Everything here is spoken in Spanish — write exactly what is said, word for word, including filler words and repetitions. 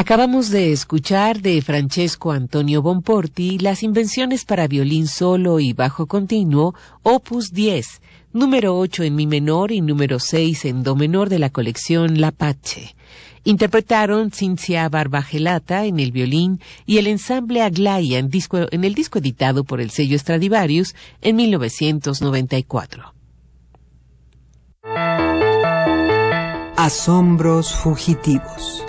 Acabamos de escuchar de Francesco Antonio Bonporti las invenciones para violín solo y bajo continuo, opus diez, número ocho en mi menor y número seis en do menor de la colección La Pace. Interpretaron Cinzia Barbagelata en el violín y el ensamble Aglaya en, disco, en el disco editado por el sello Stradivarius en mil novecientos noventa y cuatro. Asombros fugitivos.